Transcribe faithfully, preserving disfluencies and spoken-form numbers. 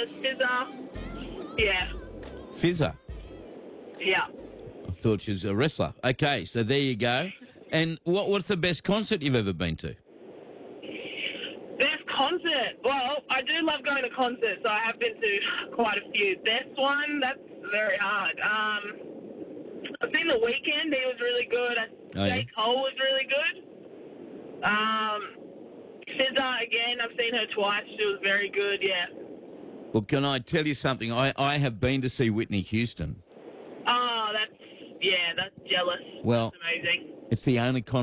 Scissor. Yeah. Fizzer. Yeah. I thought she was a wrestler. Okay, so there you go. And what what's the best concert you've ever been to? Best concert. Well, I do love going to concerts, so I have been to quite a few. Best one, that's very hard. Um, I've seen The Weeknd. He was really good. I Oh, yeah. J. Cole was really good. Um, Scissor, again, I've seen her twice. She was very good, yeah. Well, can I tell you something? I, I have been to see Whitney Houston. Oh, that's, yeah, that's jealous. Well, That's amazing. it's the only concert